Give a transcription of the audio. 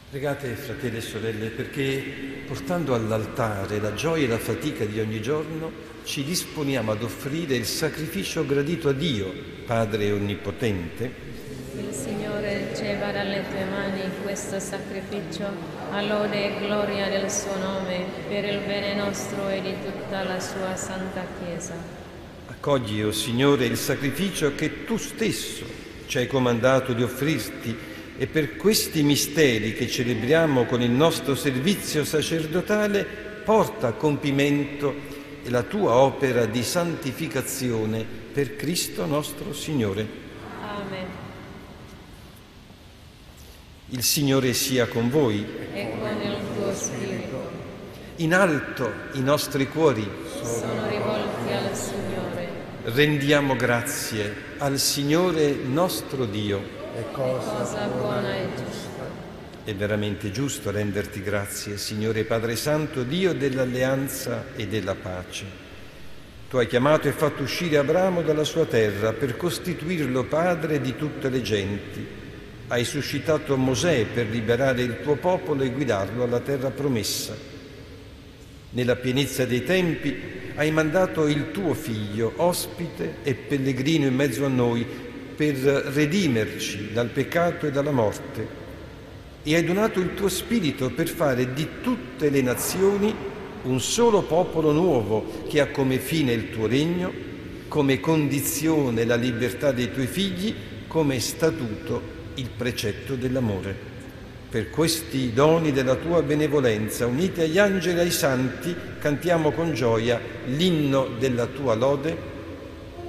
Pregate, fratelli e sorelle, perché portando all'altare la gioia e la fatica di ogni giorno, ci disponiamo ad offrire il sacrificio gradito a Dio, Padre Onnipotente. Il Signore riceva dalle tue mani questo sacrificio a lode e gloria del suo nome, per il bene nostro e di tutta la sua santa Chiesa. Accogli, o Signore, il sacrificio che tu stesso ci hai comandato di offrirti, e per questi misteri che celebriamo con il nostro servizio sacerdotale porta a compimento la tua opera di santificazione per Cristo nostro Signore. Amen. Il Signore sia con voi. E con il tuo spirito. In alto i nostri cuori. Sono rivolti al Signore. Rendiamo grazie al Signore nostro Dio. È cosa buona e giusta. È veramente giusto renderti grazie, Signore Padre Santo, Dio dell'alleanza e della pace. Tu hai chiamato e fatto uscire Abramo dalla sua terra per costituirlo padre di tutte le genti. Hai suscitato Mosè per liberare il tuo popolo e guidarlo alla terra promessa. Nella pienezza dei tempi hai mandato il tuo Figlio, ospite e pellegrino in mezzo a noi, per redimerci dal peccato e dalla morte, e hai donato il tuo Spirito per fare di tutte le nazioni un solo popolo nuovo che ha come fine il tuo regno, come condizione la libertà dei tuoi figli, come statuto il precetto dell'amore. Per questi doni della tua benevolenza, uniti agli angeli e ai santi, cantiamo con gioia l'inno della tua lode.